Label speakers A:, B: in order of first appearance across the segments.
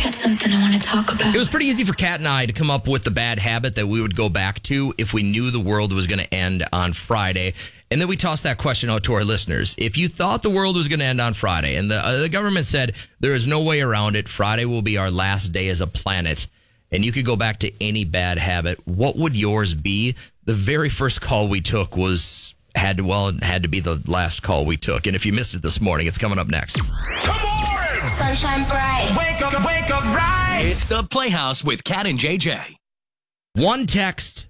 A: got something I want to talk about.
B: It was pretty easy for Kat and I to come up with the bad habit that we would go back to if we knew the world was going to end on Friday. And then we tossed that question out to our listeners. If you thought the world was going to end on Friday and the government said there is no way around it, Friday will be our last day as a planet, and you could go back to any bad habit, what would yours be? The very first call we took had to be the last call we took. And if you missed it this morning, it's coming up next.
C: Come on!
A: Sunshine Bright.
C: Wake up, right!
D: It's the Playhouse with Kat and JJ.
B: One text,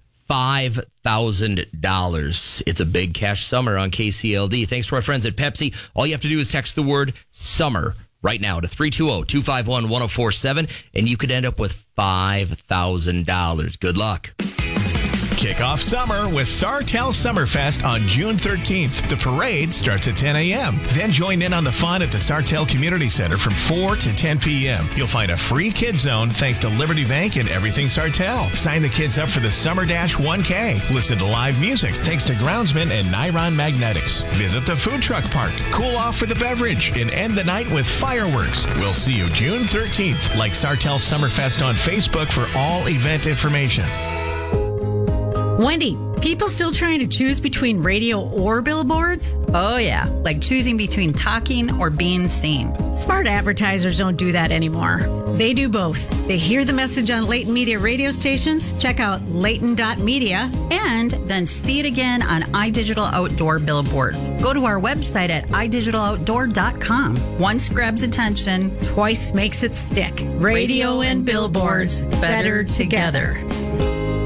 B: $5,000. It's a big cash summer on KCLD. Thanks to our friends at Pepsi. All you have to do is text the word summer right now to 320-251-1047, and you could end up with $5,000. Good luck.
E: Kick off summer with Sartell Summerfest on June 13th. The parade starts at 10 a.m. Then join in on the fun at the Sartell Community Center from 4 to 10 p.m. You'll find a free kids zone thanks to Liberty Bank and Everything Sartell. Sign the kids up for the Summer Dash 1K. Listen to live music thanks to Groundsman and Niron Magnetics. Visit the food truck park. Cool off with a beverage and end the night with fireworks. We'll see you June 13th. Like Sartell Summerfest on Facebook for all event information.
F: Wendy, people still trying to choose between radio or billboards?
G: Oh, yeah, like choosing between talking or being seen.
F: Smart advertisers don't do that anymore. They do both. They hear the message on Leighton Media radio stations, check out Leighton.media,
G: and then see it again on iDigital Outdoor billboards. Go to our website at idigitaloutdoor.com. Once grabs attention,
F: twice makes it stick.
G: Radio and billboards better together.